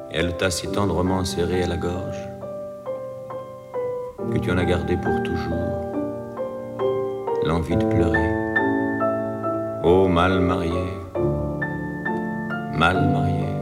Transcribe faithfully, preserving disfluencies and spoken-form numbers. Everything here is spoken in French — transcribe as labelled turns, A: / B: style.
A: et elle t'a si tendrement serré à la gorge que tu en as gardé pour toujours l'envie de pleurer. Oh, mal marié, mal marié.